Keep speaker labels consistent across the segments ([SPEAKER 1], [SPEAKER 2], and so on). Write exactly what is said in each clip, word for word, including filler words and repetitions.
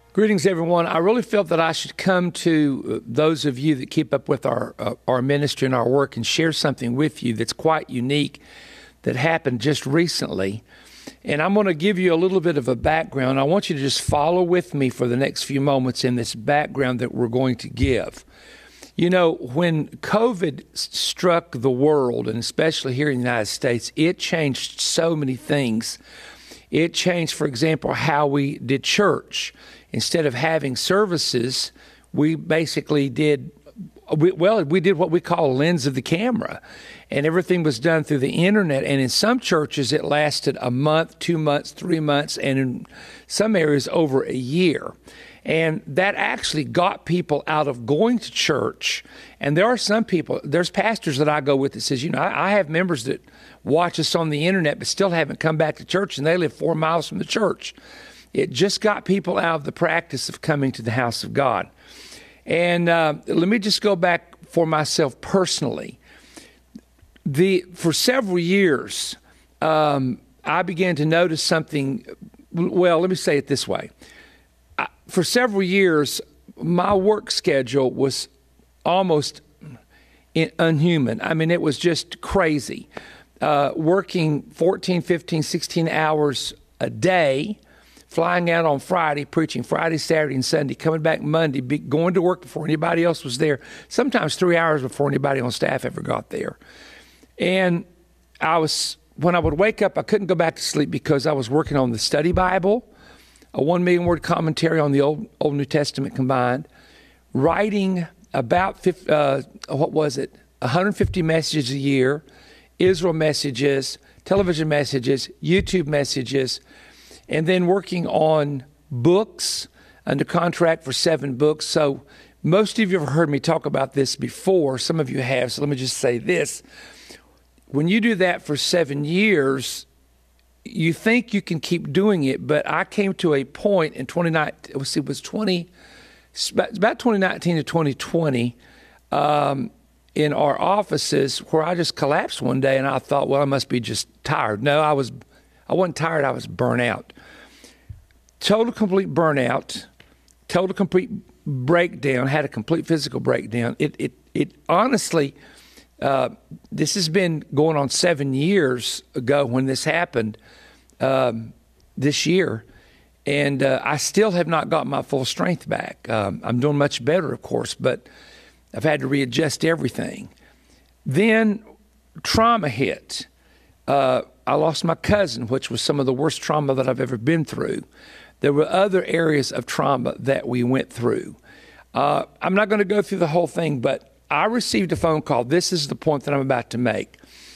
[SPEAKER 1] Greetings, everyone. I really felt that I should come to those of you that keep up with our uh, our ministry and our work and share something with you that's quite unique that happened just recently. And I'm going to give you a little bit of a background. I want you to just follow with me for the next few moments in this background that we're going to give. You know, when COVID struck the world, and especially here in the United States, it changed so many things. It changed, for example, how we did church. Instead of having services, we basically did, we, well, we did what we call lens of the camera. And everything was done through the internet. And in some churches, it lasted a month, two months, three months, and in some areas over a year. And that actually got people out of going to church. And there are some people, there's pastors that I go with that says, you know, I, I have members that watch us on the internet but still haven't come back to church, and they live four miles from the church. It just got people out of the practice of coming to the house of God. And uh, let me just go back for myself personally. The for several years, um, I began to notice something. Well, let me say it this way. I, for several years, my work schedule was almost in, unhuman. I mean, it was just crazy. Uh, working fourteen, fifteen, sixteen hours a day, flying out on Friday, preaching Friday, Saturday, and Sunday, coming back Monday, be, going to work before anybody else was there, sometimes three hours before anybody on staff ever got there. And I was, when I would wake up, I couldn't go back to sleep because I was working on the study Bible, a one million word commentary on the Old Old New Testament combined, writing about, uh, what was it, one hundred fifty messages a year, Israel messages, television messages, YouTube messages, and then working on books, under contract for seven books. So most of you have heard me talk about this before. Some of you have, so let me just say this. When you do that for seven years, you think you can keep doing it, but I came to a point in twenty nineteen, it was twenty, about twenty nineteen to twenty twenty, um, in our offices where I just collapsed one day, and I thought, well, I must be just tired. No, I was, I wasn't tired, I was burnt out. Total complete burnout, total complete breakdown, had a complete physical breakdown. It it it honestly, uh, this has been going on seven years ago when this happened, um, this year, and uh, I still have not got my full strength back. Um, I'm doing much better, of course, but I've had to readjust everything. Then trauma hit. Uh, I lost my cousin, which was some of the worst trauma that I've ever been through. There were other areas of trauma that we went through. Uh, I'm not going to go through the whole thing, but I received a phone call. This is the point that I'm about to make.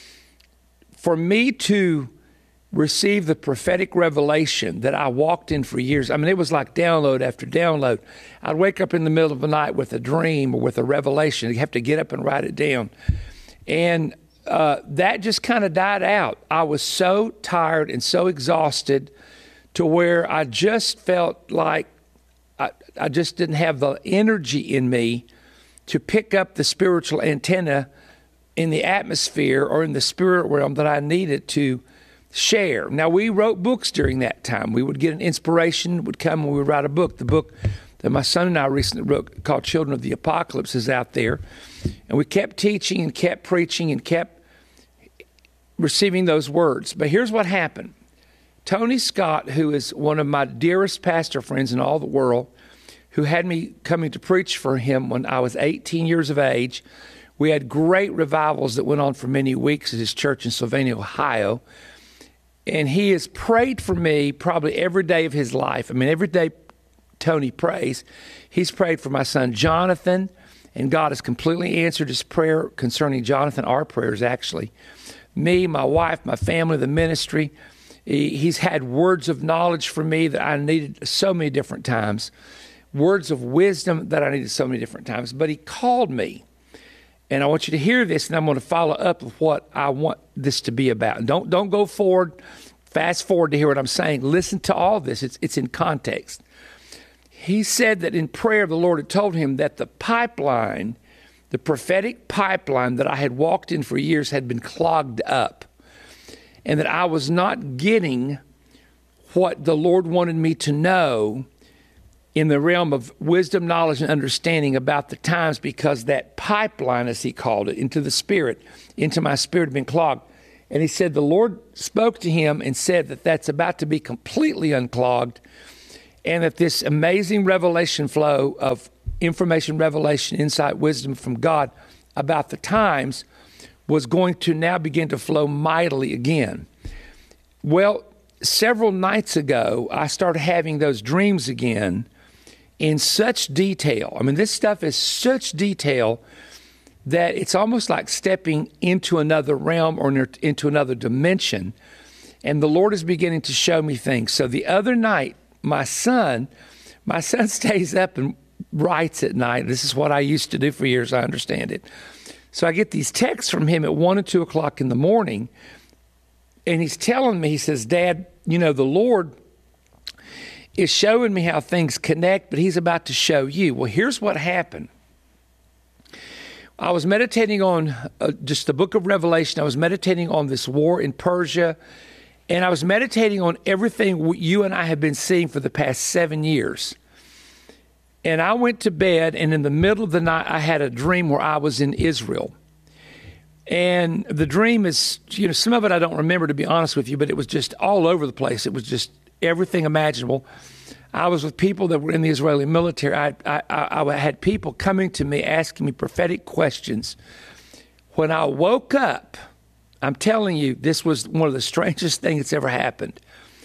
[SPEAKER 1] For me to receive the prophetic revelation that I walked in for years, I mean, it was like download after download. I'd wake up in the middle of the night with a dream or with a revelation. You have to get up and write it down. And uh, that just kind of died out. I was so tired and so exhausted to where I just felt like I, I just didn't have the energy in me to pick up the spiritual antenna in the atmosphere or in the spirit realm that I needed to share. Now, we wrote books during that time. We would get an inspiration, would come and we would write a book. The book that my son and I recently wrote called Children of the Apocalypse is out there. And we kept teaching and kept preaching and kept receiving those words. But here's what happened. Tony Scott, who is one of my dearest pastor friends in all the world, who had me coming to preach for him when I was eighteen years of age. We had great revivals that went on for many weeks at his church in Sylvania, Ohio. And he has prayed for me probably every day of his life. I mean, every day Tony prays. He's prayed for my son Jonathan, and God has completely answered his prayer concerning Jonathan, our prayers actually. Me, my wife, my family, the ministry. He's had words of knowledge for me that I needed so many different times, words of wisdom that I needed so many different times. But he called me, and I want you to hear this, and I'm going to follow up with what I want this to be about. Don't don't go forward, fast forward to hear what I'm saying. Listen to all this. It's it's in context. He said that in prayer, the Lord had told him that the pipeline, the prophetic pipeline that I had walked in for years had been clogged up, and that I was not getting what the Lord wanted me to know in the realm of wisdom, knowledge, and understanding about the times, because that pipeline, as he called it, into the spirit, into my spirit had been clogged. And he said the Lord spoke to him and said that that's about to be completely unclogged, and that this amazing revelation flow of information, revelation, insight, wisdom from God about the times was going to now begin to flow mightily again. Well, several nights ago, I started having those dreams again in such detail. I mean, this stuff is such detail that it's almost like stepping into another realm or into another dimension. And the Lord is beginning to show me things. So the other night, my son, my son stays up and writes at night. This is what I used to do for years. I understand it. So I get these texts from him at one and two o'clock in the morning. And he's telling me, he says, Dad, you know, the Lord is showing me how things connect, but he's about to show you. Well, here's what happened. I was meditating on uh, just the book of Revelation. I was meditating on this war in Persia, and I was meditating on everything you and I have been seeing for the past seven years. And I went to bed, and in the middle of the night, I had a dream where I was in Israel. And the dream is, you know, some of it I don't remember, to be honest with you, but it was just all over the place. It was just everything imaginable. I was with people that were in the Israeli military. I, I, I had people coming to me asking me prophetic questions. When I woke up, I'm telling you, this was one of the strangest things that's ever happened.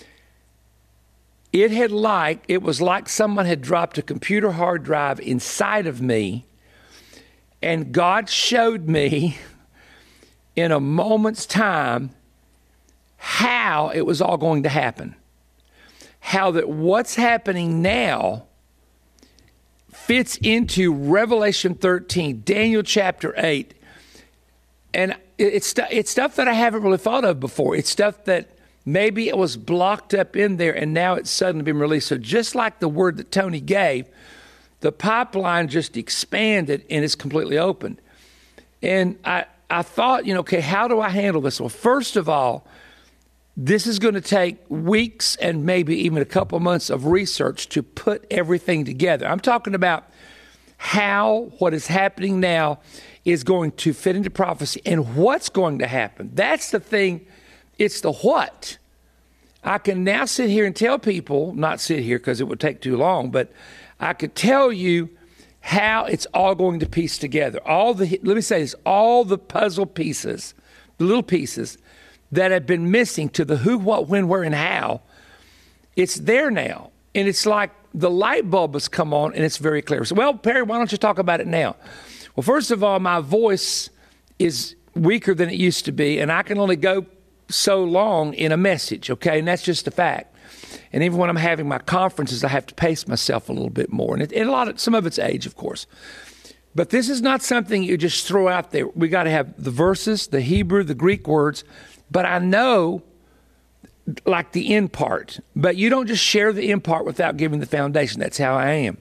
[SPEAKER 1] It had like, it was like someone had dropped a computer hard drive inside of me, and God showed me in a moment's time how it was all going to happen. How that what's happening now fits into Revelation thirteen, Daniel chapter eight. And it's, it's stuff that I haven't really thought of before. It's stuff that maybe it was blocked up in there and now it's suddenly been released. So just like the word that Tony gave, the pipeline just expanded and it's completely opened. And I, I thought, you know, okay, how do I handle this? Well, first of all, this is going to take weeks and maybe even a couple months of research to put everything together. I'm talking about how what is happening now is going to fit into prophecy and what's going to happen. That's the thing. It's the what. I can now sit here and tell people, not sit here because it would take too long, but I could tell you how it's all going to piece together. All the, let me say this, all the puzzle pieces, the little pieces that have been missing to the who, what, when, where, and how, it's there now. And it's like the light bulb has come on and it's very clear. So, well, Perry, why don't you talk about it now? Well, first of all, my voice is weaker than it used to be, and I can only go so long in a message, okay? And that's just a fact. And even when I'm having my conferences, I have to pace myself a little bit more. And, it, and a lot of, some of it's age, of course. But this is not something you just throw out there. We got to have the verses, the Hebrew, the Greek words. But I know, like the end part, but you don't just share the end part without giving the foundation. That's how I am.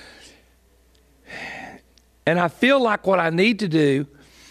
[SPEAKER 1] And I feel like what I need to do,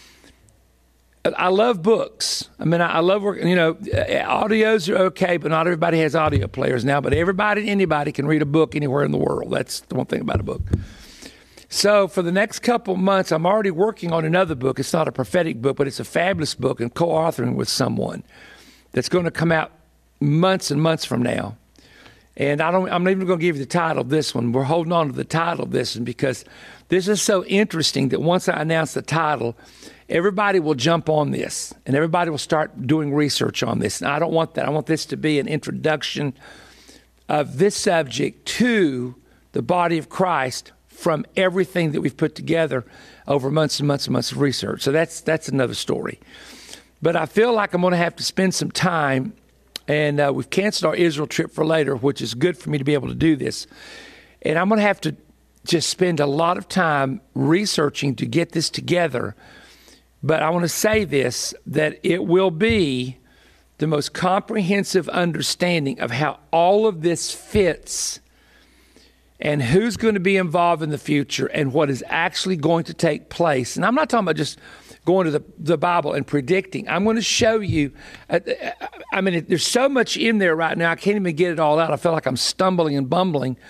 [SPEAKER 1] I love books. I mean, I love working, you know, audios are okay, but not everybody has audio players now. But everybody, anybody can read a book anywhere in the world. That's the one thing about a book. So for the next couple months, I'm already working on another book. It's not a prophetic book, but it's a fabulous book and co-authoring with someone that's going to come out months and months from now. And I don't, I'm not even going to give you the title of this one. We're holding on to the title of this one because this is so interesting that once I announce the title, everybody will jump on this and everybody will start doing research on this. And I don't want that. I want this to be an introduction of this subject to the body of Christ from everything that we've put together over months and months and months of research. So that's that's another story. But I feel like I'm going to have to spend some time, and uh, we've canceled our Israel trip for later, which is good for me to be able to do this. And I'm going to have to just spend a lot of time researching to get this together. But I want to say this, that it will be the most comprehensive understanding of how all of this fits and who's going to be involved in the future and what is actually going to take place. And I'm not talking about just going to the, the Bible and predicting. I'm going to show you, uh, I mean, it, there's so much in there right now, I can't even get it all out. I feel like I'm stumbling and bumbling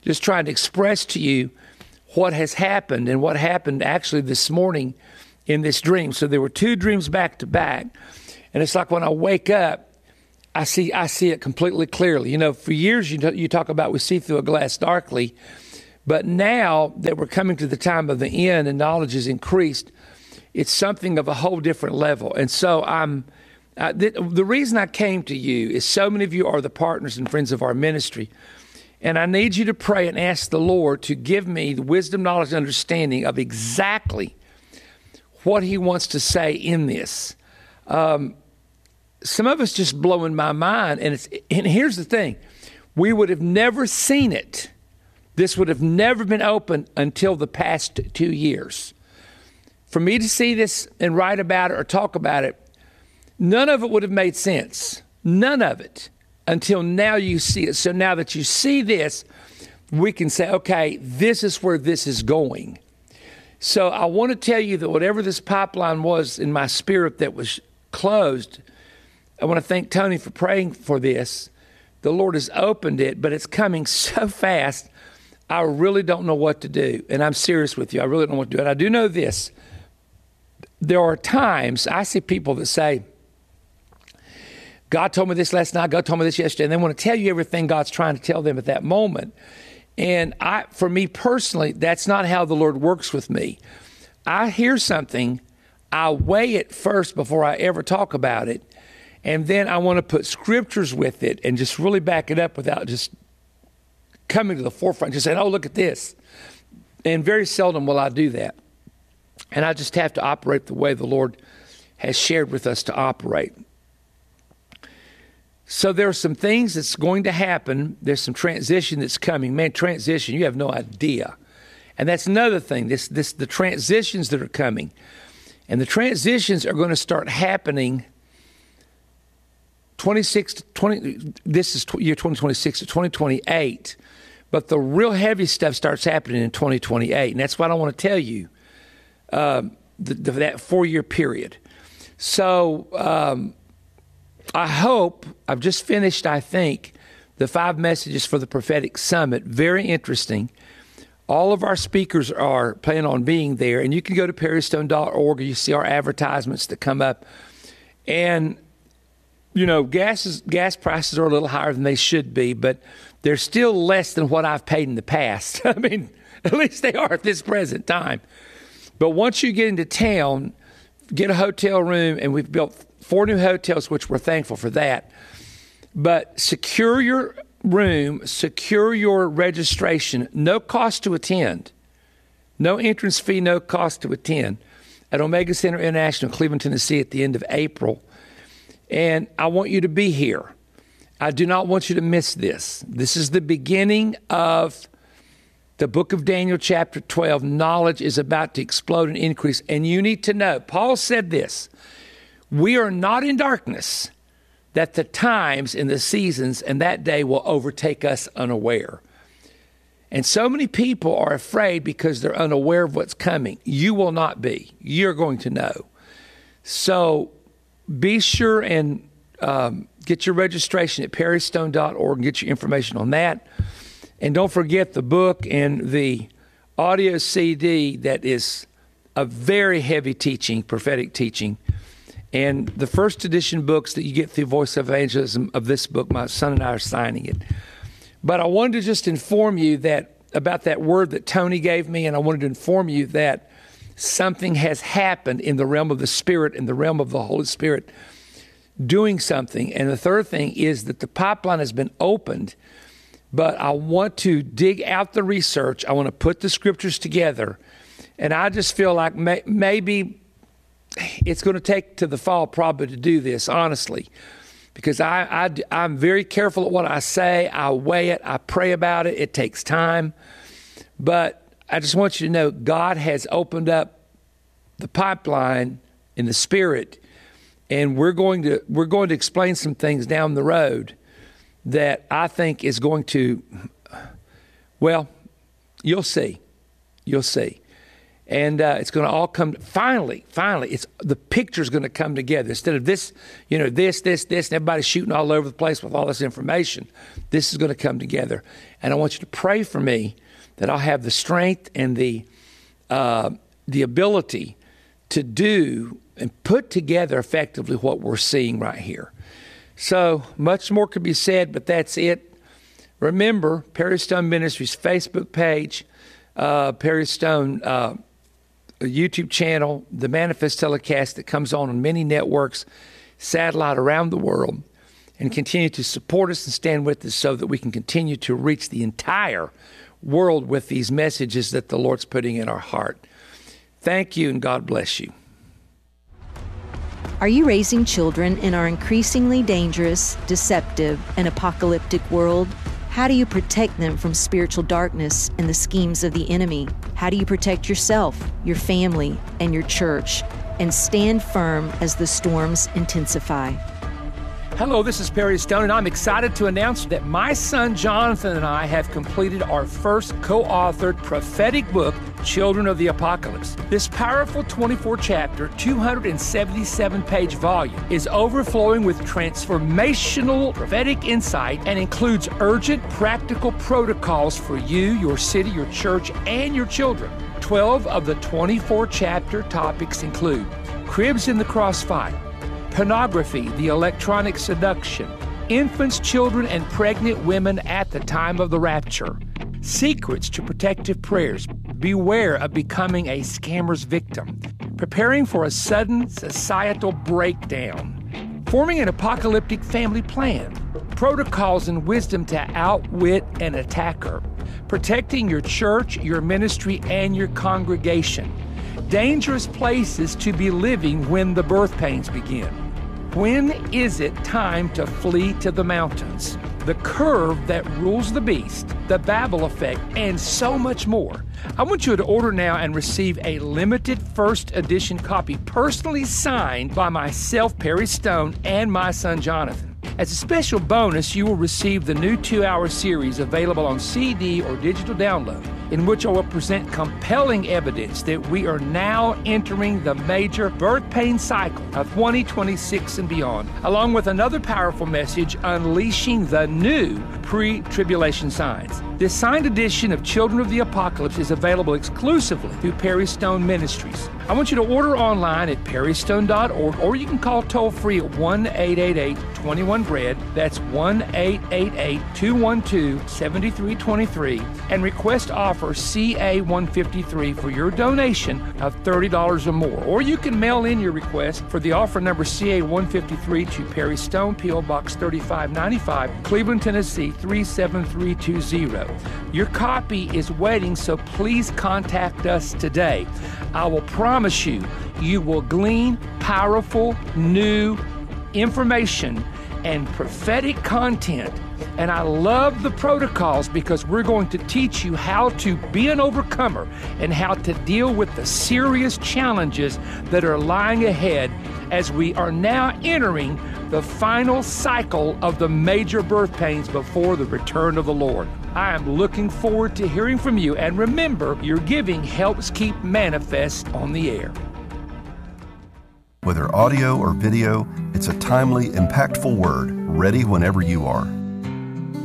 [SPEAKER 1] just trying to express to you what has happened and what happened actually this morning in this dream. So there were two dreams back to back. And it's like when I wake up, I see I see it completely clearly. You know, for years you, you talk about we see through a glass darkly. But now that we're coming to the time of the end and knowledge is increased, it's something of a whole different level. And so I'm uh, the, the reason I came to you is so many of you are the partners and friends of our ministry. And I need you to pray and ask the Lord to give me the wisdom, knowledge, and understanding of exactly what he wants to say in this. Um, some of us just blowing my mind. And it's and here's the thing. We would have never seen it. This would have never been open until the past two years. For me to see this and write about it or talk about it, none of it would have made sense. None of it. Until now you see it. So now that you see this, we can say, okay, this is where this is going. So I want to tell you that whatever this pipeline was in my spirit that was closed, I want to thank Tony for praying for this. The Lord has opened it, but it's coming so fast, I really don't know what to do. And I'm serious with you. I really don't know what to do. And I do know this. There are times I see people that say, God told me this last night, God told me this yesterday, and they want to tell you everything God's trying to tell them at that moment. And I, for me personally, that's not how the Lord works with me. I hear something, I weigh it first before I ever talk about it, and then I want to put scriptures with it and just really back it up without just coming to the forefront, just saying, oh, look at this. And very seldom will I do that. And I just have to operate the way the Lord has shared with us to operate. So there are some things that's going to happen. There's some transition that's coming. Man, transition, you have no idea. And that's another thing, this, this, the transitions that are coming. And the transitions are going to start happening twenty-six to twenty, this is year twenty twenty-six to twenty twenty-eight. But the real heavy stuff starts happening in twenty twenty-eight. And that's what I want to tell you, um, the, the, that four-year period. So um, I hope, I've just finished, I think, the five messages for the Prophetic Summit. Very interesting. All of our speakers are planning on being there. And you can go to perry stone dot org or you see our advertisements that come up. And, you know, gas, is, gas prices are a little higher than they should be, but they're still less than what I've paid in the past. I mean, at least they are at this present time. But once you get into town, get a hotel room, and we've built four new hotels, which we're thankful for that. But secure your room, secure your registration, no cost to attend. No entrance fee, no cost to attend at Omega Center International, Cleveland, Tennessee at the end of April. And I want you to be here. I do not want you to miss this. This is the beginning of the book of Daniel, chapter twelve. Knowledge is about to explode and increase. And you need to know, Paul said this, we are not in darkness, that the times and the seasons and that day will overtake us unaware. And so many people are afraid because they're unaware of what's coming. You will not be. You're going to know. So be sure and um, get your registration at perry stone dot org and get your information on that. And don't forget the book and the audio C D that is a very heavy teaching, prophetic teaching. And the first edition books that you get through Voice of Evangelism of this book, my son and I are signing it. But I wanted to just inform you that about that word that Tony gave me, and I wanted to inform you that something has happened in the realm of the Spirit, in the realm of the Holy Spirit, doing something. And the third thing is that the pipeline has been opened, but I want to dig out the research. I want to put the scriptures together. And I just feel like may, maybe it's going to take to the fall probably to do this, honestly, because I, I, I'm very careful at what I say. I weigh it. I pray about it. It takes time. But I just want you to know God has opened up the pipeline in the Spirit, and we're going to we're going to explain some things down the road that I think is going to, well, you'll see. You'll see. And uh, it's going to all come, finally, finally, it's the picture's going to come together. Instead of this, you know, this, this, this, and everybody shooting all over the place with all this information, this is going to come together. And I want you to pray for me that I'll have the strength and the uh, the ability to do and put together effectively what we're seeing right here. So much more could be said, but that's it. Remember, Perry Stone Ministries Facebook page, uh, Perry Stone uh, YouTube channel, the Manifest telecast that comes on on many networks, satellite around the world, and continue to support us and stand with us so that we can continue to reach the entire world with these messages that the Lord's putting in our heart. Thank you, and God bless you.
[SPEAKER 2] Are you raising children in our increasingly dangerous, deceptive, and apocalyptic world? How do you protect them from spiritual darkness and the schemes of the enemy? How do you protect yourself, your family, and your church, and stand firm as the storms intensify?
[SPEAKER 1] Hello, this is Perry Stone, and I'm excited to announce that my son Jonathan and I have completed our first co-authored prophetic book, Children of the Apocalypse. This powerful twenty-four chapter, two hundred seventy-seven page volume is overflowing with transformational prophetic insight and includes urgent practical protocols for you, your city, your church, and your children. twelve of the twenty-four chapter topics include cribs in the crossfire, pornography, the electronic seduction, infants, children, and pregnant women at the time of the rapture, secrets to protective prayers, beware of becoming a scammer's victim, preparing for a sudden societal breakdown, forming an apocalyptic family plan, protocols and wisdom to outwit an attacker, protecting your church, your ministry, and your congregation, dangerous places to be living when the birth pains begin. When is it time to flee to the mountains? The curve that rules the beast, the Babel effect, and so much more. I want you to order now and receive a limited first edition copy personally signed by myself, Perry Stone, and my son Jonathan. As a special bonus, you will receive the new two-hour series available on C D or digital download, in which I will present compelling evidence that we are now entering the major birth pain cycle of twenty twenty-six and beyond, along with another powerful message, unleashing the new pre-tribulation signs. This signed edition of Children of the Apocalypse is available exclusively through Perry Stone Ministries. I want you to order online at perry stone dot org, or you can call toll-free at one eight eight eight, two one, B R E A D. That's one eight eight eight, two one two, seven three two three, and request offer C A one fifty-three for your donation of thirty dollars or more. Or you can mail in your request for the offer number C A one fifty-three to Perry Stone, P O Box thirty-five ninety-five, Cleveland, Tennessee three seven three two zero. Your copy is waiting, so please contact us today. I will promise you, you will glean powerful, new information and prophetic content. And I love the protocols because we're going to teach you how to be an overcomer and how to deal with the serious challenges that are lying ahead as we are now entering the final cycle of the major birth pains before the return of the Lord. I am looking forward to hearing from you, and remember, your giving helps keep Manifest on the air.
[SPEAKER 3] Whether audio or video, it's a timely, impactful word, ready whenever you are.